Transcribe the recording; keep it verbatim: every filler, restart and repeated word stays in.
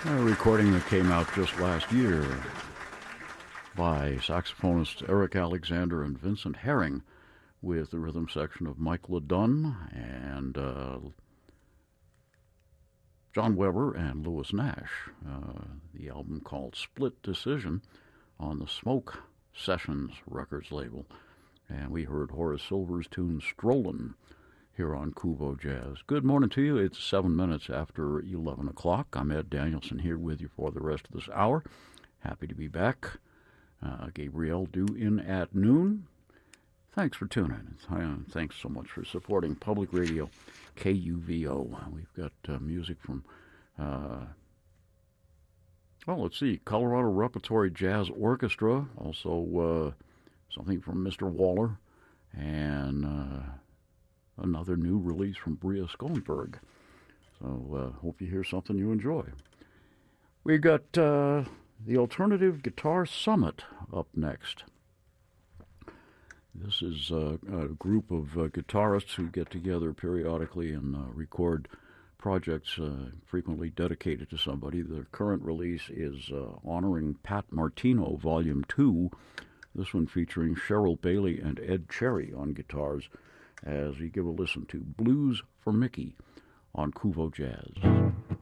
A recording that came out just last year by saxophonists Eric Alexander and Vincent Herring, with the rhythm section of Mike LeDunn and uh, John Weber and Louis Nash. Uh, the album called Split Decision on the Smoke Sessions Records label. And we heard Horace Silver's tune Strollin' here on Kuvo Jazz. Good morning to you. It's seven minutes after eleven o'clock. I'm Ed Danielson here with you for the rest of this hour. Happy to be back. Uh, Gabrielle due in at noon. Thanks for tuning in. Thanks so much for supporting Public Radio K U V O. We've got uh, music from, uh, well, let's see, Colorado Repertory Jazz Orchestra, also uh, something from Mister Waller, and uh, another new release from Bria Schoenberg. So uh, hope you hear something you enjoy. We got uh, the Alternative Guitar Summit up next. This is uh, a group of uh, guitarists who get together periodically and uh, record projects uh, frequently dedicated to somebody. The current release is uh, honoring Pat Martino, Volume two. This one featuring Cheryl Bailey and Ed Cherry on guitars, as we give a listen to Blues for Mickey on Kuvo Jazz.